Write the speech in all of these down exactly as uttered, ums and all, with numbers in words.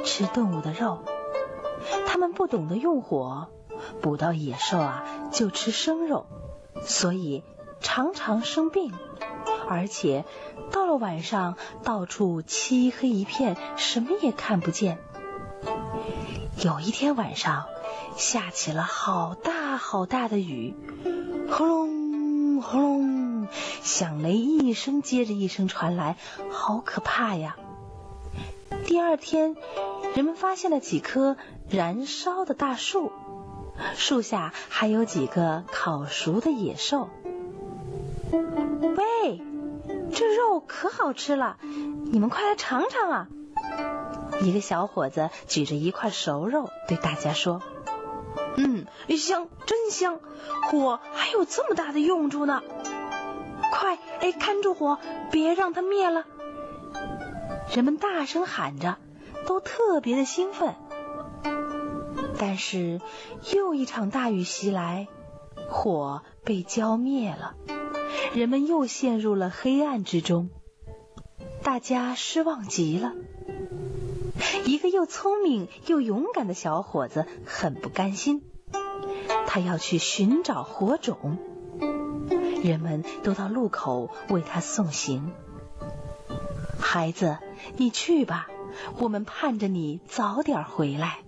吃动物的肉，他们不懂得用火，捕到野兽啊就吃生肉，所以常常生病，而且到了晚上到处漆黑一片，什么也看不见。有一天晚上下起了好大好大的雨，轰隆轰隆，响雷一声接着一声传来，好可怕呀。第二天人们发现了几棵燃烧的大树，树下还有几个烤熟的野兽。喂，这肉可好吃了，你们快来尝尝啊！一个小伙子举着一块熟肉对大家说：嗯，香，真香，火还有这么大的用处呢，快，哎，看住火，别让它灭了。人们大声喊着，都特别的兴奋。但是又一场大雨袭来，火被浇灭了，人们又陷入了黑暗之中，大家失望极了。一个又聪明又勇敢的小伙子很不甘心，他要去寻找火种。人们都到路口为他送行。孩子，你去吧，我们盼着你早点回来。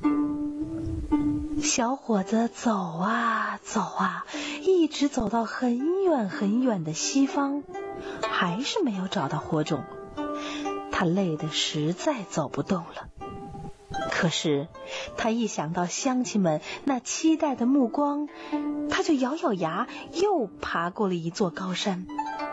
小伙子走啊走啊，一直走到很远很远的西方，还是没有找到火种。他累得实在走不动了。可是他一想到乡亲们那期待的目光，他就咬咬牙，又爬过了一座高山。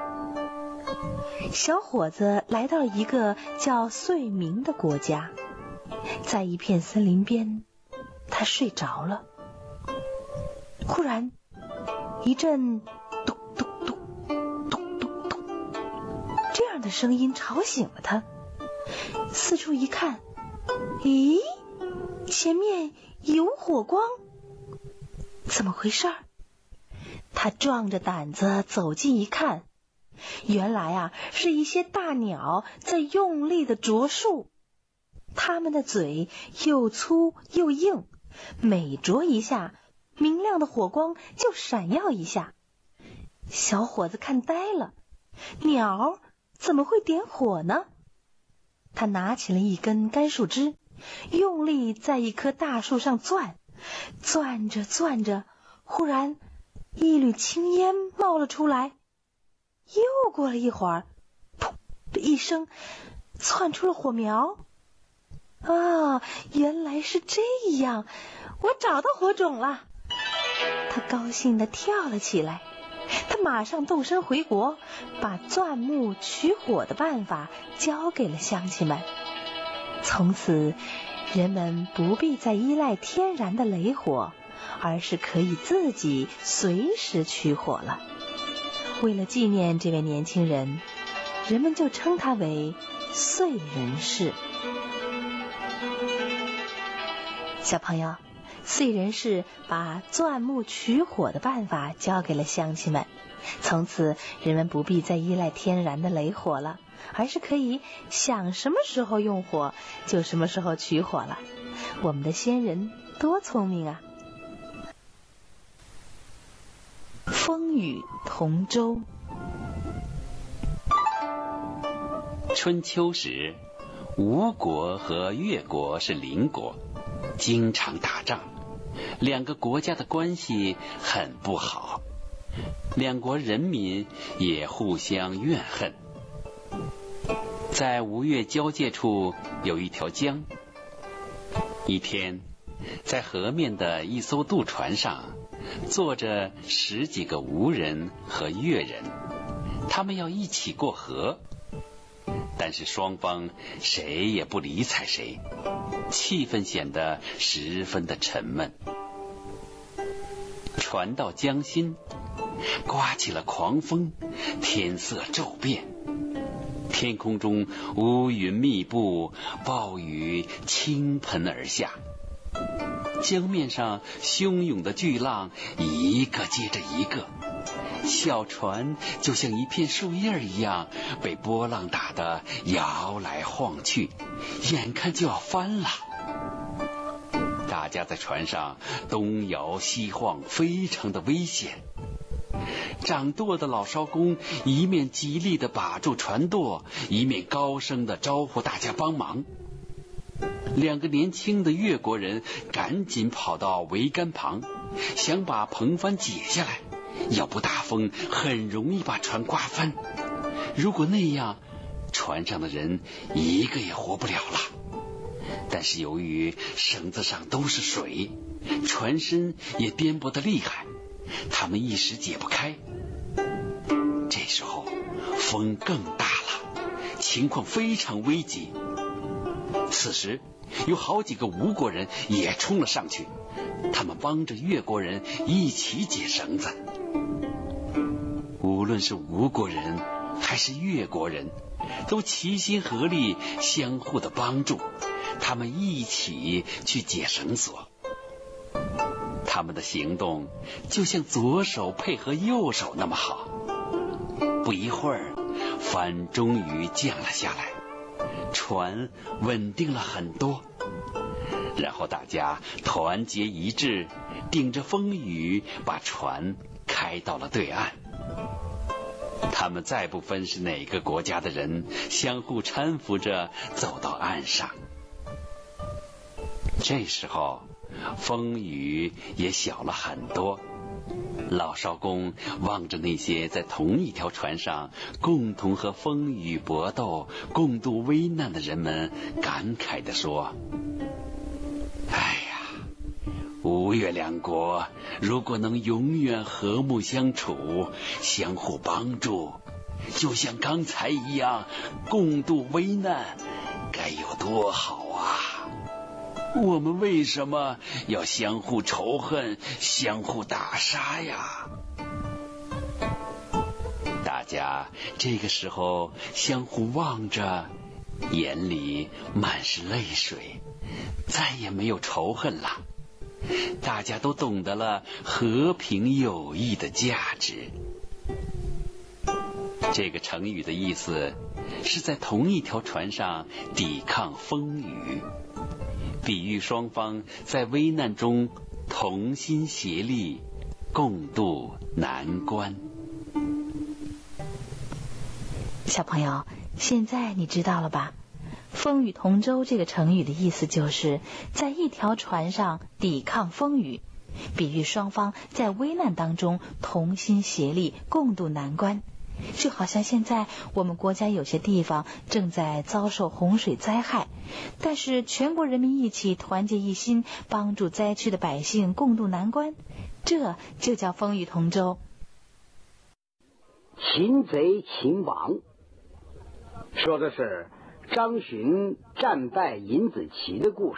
小伙子来到了一个叫岁明的国家，在一片森林边，他睡着了。忽然一阵咚咚咚咚咚咚这样的声音吵醒了他，四处一看，咦，前面有火光，怎么回事？他壮着胆子走近一看，原来啊，是一些大鸟在用力地啄树，它们的嘴又粗又硬，每啄一下，明亮的火光就闪耀一下。小伙子看呆了，鸟怎么会点火呢？他拿起了一根干树枝，用力在一棵大树上钻，钻着钻着，忽然一缕青烟冒了出来。又过了一会儿，噗的一声，窜出了火苗。啊，原来是这样，我找到火种了。他高兴地跳了起来，他马上动身回国，把钻木取火的办法教给了乡亲们。从此人们不必再依赖天然的雷火，而是可以自己随时取火了。为了纪念这位年轻人，人们就称他为燧人氏。小朋友，燧人氏把钻木取火的办法教给了乡亲们，从此人们不必再依赖天然的雷火了，而是可以想什么时候用火就什么时候取火了。我们的先人多聪明啊！风雨同舟。 春秋时，吴国和越国是邻国，经常打仗，两个国家的关系很不好，两国人民也互相怨恨。在吴越交界处有一条江，一天，在河面的一艘渡船上坐着十几个吴人和越人，他们要一起过河，但是双方谁也不理睬谁，气氛显得十分的沉闷。船到江心，刮起了狂风，天色骤变，天空中乌云密布，暴雨倾盆而下，江面上汹涌的巨浪一个接着一个， 小船就像一片树叶一样，被波浪打得摇来晃去，眼看就要翻了。大家在船上东摇西晃，非常的危险。掌舵的老艄公一面极力地把住船舵，一面高声地招呼大家帮忙。两个年轻的越国人赶紧跑到桅杆旁，想把篷帆解下来，要不大风很容易把船刮翻。如果那样，船上的人一个也活不了了。但是由于绳子上都是水，船身也颠簸得厉害，他们一时解不开。这时候风更大了，情况非常危急。此时有好几个吴国人也冲了上去，他们帮着越国人一起解绳子。无论是吴国人还是越国人，都齐心合力，相互的帮助，他们一起去解绳索。他们的行动就像左手配合右手那么好。不一会儿，帆终于降了下来，船稳定了很多。然后大家团结一致，顶着风雨把船开到了对岸。他们再不分是哪个国家的人，相互搀扶着走到岸上。这时候风雨也小了很多。老艄公望着那些在同一条船上共同和风雨搏斗、共度危难的人们，感慨地说：哎呀，吴越两国如果能永远和睦相处，相互帮助，就像刚才一样共度危难，该有多好啊！我们为什么要相互仇恨、相互打杀呀？大家这个时候相互望着，眼里满是泪水，再也没有仇恨了。大家都懂得了和平友谊的价值。这个成语的意思是在同一条船上抵抗风雨，比喻双方在危难中同心协力，共度难关。 小朋友，现在你知道了吧？风雨同舟这个成语的意思就是在一条船上抵抗风雨，比喻双方在危难当中同心协力，共度难关。就好像现在我们国家有些地方正在遭受洪水灾害，但是全国人民一起团结一心，帮助灾区的百姓共度难关，这就叫风雨同舟。 擒贼擒王说的是张巡战败尹子奇的故事。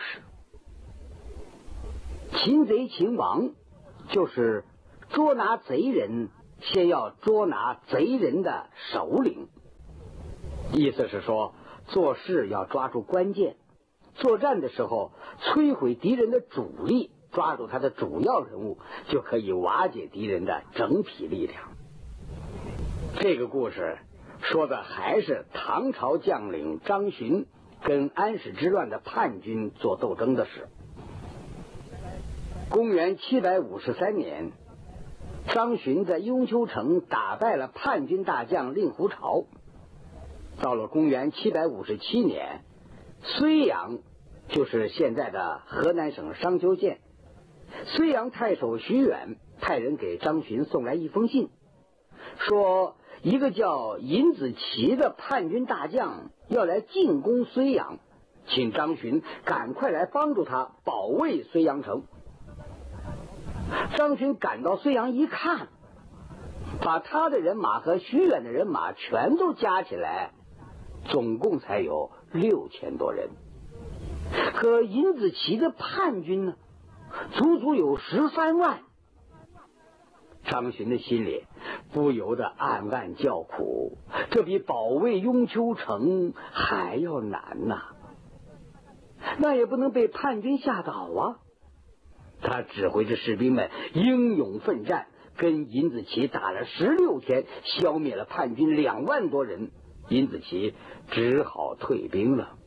擒贼擒王就是捉拿贼人，先要捉拿贼人的首领，意思是说做事要抓住关键，作战的时候摧毁敌人的主力，抓住他的主要人物，就可以瓦解敌人的整体力量。这个故事说的还是唐朝将领张巡跟安史之乱的叛军做斗争的事。公元七百五十三年，张巡在雍丘城打败了叛军大将令狐潮。到了公元七百五十七年，睢阳就是现在的河南省商丘县，睢阳太守徐远派人给张巡送来一封信，说一个叫尹子奇的叛军大将要来进攻睢阳，请张巡赶快来帮助他保卫睢阳城。张巡赶到睢阳一看，把他的人马和徐远的人马全都加起来，总共才有六千多人。可尹子奇的叛军呢，足足有十三万。张巡的心里不由得暗暗叫苦，这比保卫雍丘城还要难呐、啊！那也不能被叛军吓倒啊！他指挥着士兵们英勇奋战， 跟尹子奇打了十六天，消灭了叛军两万多人，尹子奇只好退兵了。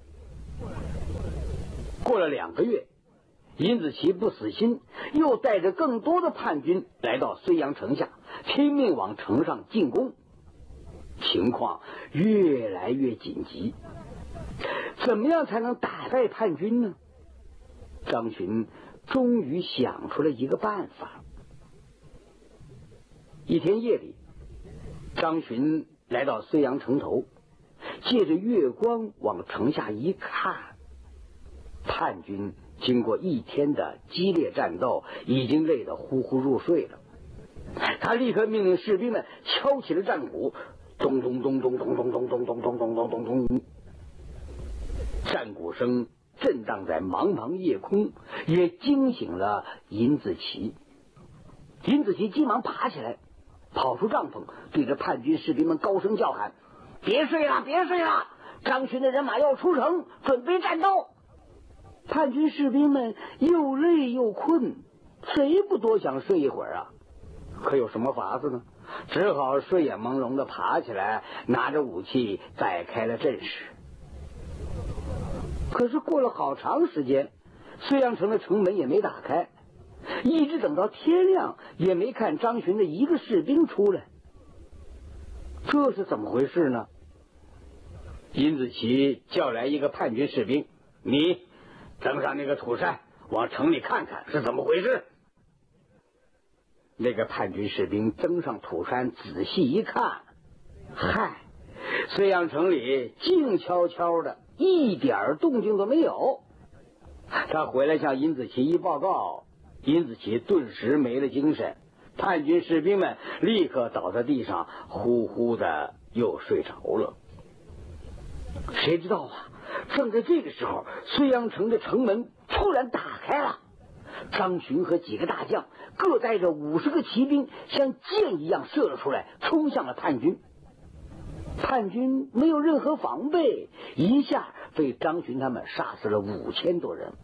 过了两个月，尹子奇不死心，又带着更多的叛军来到睢阳城下，拼命往城上进攻。情况越来越紧急，怎么样才能打败叛军呢？张巡终于想出了一个办法。一天夜里，张巡来到睢阳城头，借着月光往城下一看，叛军经过一天的激烈战斗，已经累得呼呼入睡了。他立刻命令士兵们敲起了战鼓，咚咚咚咚咚咚咚咚咚咚咚咚咚咚，战鼓声震荡在茫茫夜空，也惊醒了尹子奇。尹子奇急忙爬起来，跑出帐篷，对着叛军士兵们高声叫喊：“别睡了，别睡了！张巡的人马要出城，准备战斗！”叛军士兵们又累又困，谁不多想睡一会儿啊？可有什么法子呢？只好睡眼朦胧的爬起来，拿着武器摆开了阵势。可是过了好长时间，睢阳城的城门也没打开，一直等到天亮也没看张巡的一个士兵出来。这是怎么回事呢？尹子奇叫来一个叛军士兵：“你登上那个土山，往城里看看是怎么回事。”那个叛军士兵登上土山，仔细一看，嗨，睢阳城里静悄悄的，一点动静都没有。他回来向尹子奇一报告，尹子奇顿时没了精神，叛军士兵们立刻倒在地上，呼呼的又睡着了。谁知道啊，正在这个时候，睢阳城的城门突然打开了，张巡和几个大将各带着五十个骑兵，像箭一样射了出来，冲向了叛军。叛军没有任何防备，一下被张巡他们杀死了五千多人。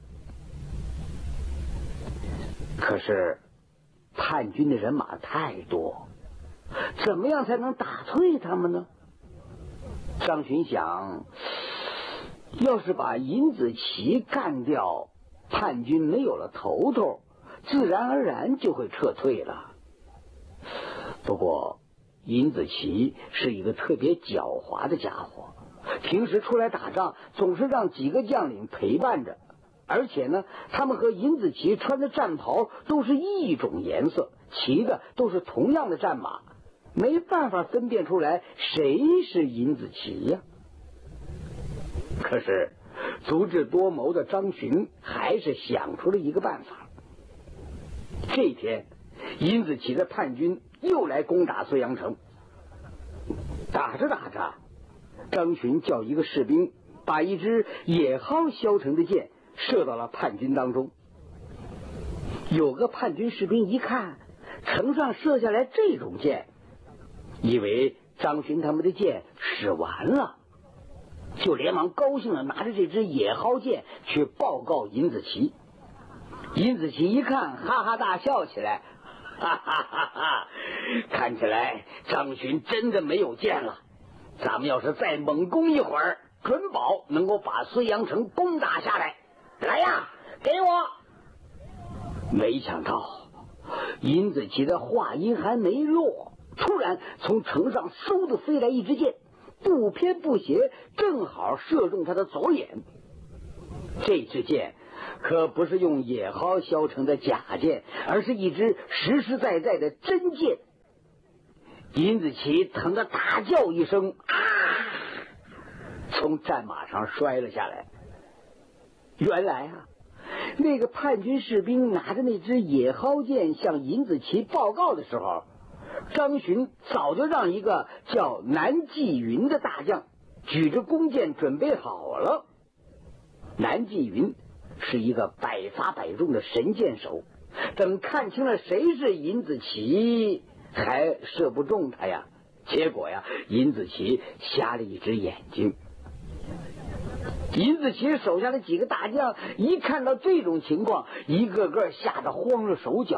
可是叛军的人马太多，怎么样才能打退他们呢？张巡想，要是把尹子奇干掉，叛军没有了头头，自然而然就会撤退了。不过尹子奇是一个特别狡猾的家伙，平时出来打仗总是让几个将领陪伴着，而且呢，他们和尹子奇穿的战袍都是一种颜色，骑的都是同样的战马，没办法分辨出来谁是尹子奇呀。可是足智多谋的张巡还是想出了一个办法。这天，尹子奇的叛军又来攻打睢阳城。打着打着，张巡叫一个士兵把一支野蒿削成的箭射到了叛军当中。有个叛军士兵一看城上射下来这种箭，以为张巡他们的箭使完了，就连忙高兴的拿着这支野蒿箭去报告尹子奇。尹子奇一看，哈哈大笑起来，哈哈哈哈！看起来张巡真的没有箭了，咱们要是再猛攻一会儿，准保能够把睢阳城攻打下来。来呀，给我！没想到尹子奇的话音还没落，突然从城上嗖的飞来一支箭，不偏不斜，正好射中他的左眼。这支箭可不是用野蒿削成的假箭，而是一支实实在在的真箭。尹子奇疼得大叫一声，啊！从战马上摔了下来。原来啊，那个叛军士兵拿着那支野蒿箭向尹子奇报告的时候，张巡早就让一个叫南霁云的大将举着弓箭准备好了。南霁云是一个百发百中的神箭手，等看清了谁是尹子奇，还射不中他呀。结果呀，尹子奇瞎了一只眼睛。尹子奇手下的几个大将一看到这种情况，一个个吓得慌了手脚，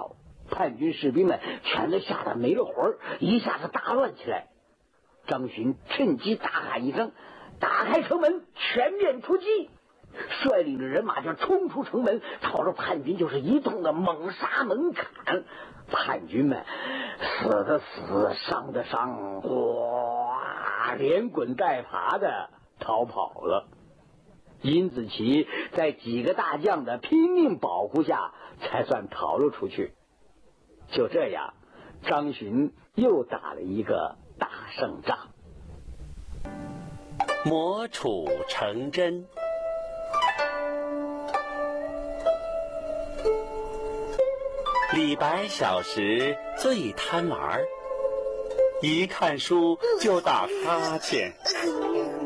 叛军士兵们全都吓得没了魂儿，一下子大乱起来。张巡趁机大喊一声：“打开城门，全面出击！”率领着人马就冲出城门，朝着叛军就是一通的猛杀猛砍。叛军们死的死，伤的伤，哇，连滚带爬的逃跑了。殷子奇在几个大将的拼命保护下，才算逃了出去。就这样，张巡又打了一个大胜仗。 磨杵成针。李白小时最贪玩，一看书就打哈欠。